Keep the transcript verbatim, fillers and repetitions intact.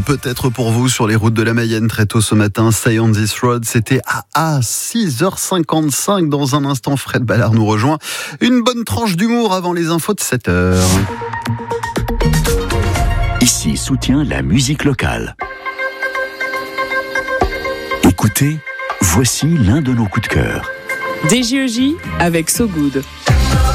Peut-être pour vous sur les routes de la Mayenne très tôt ce matin. Stay on this road, c'était à, à six heures cinquante-cinq. Dans un instant, Fred Ballard nous rejoint. Une bonne tranche d'humour avant les infos de sept heures. Ici soutient la musique locale. Écoutez, voici l'un de nos coups de cœur. D J E J avec So Good.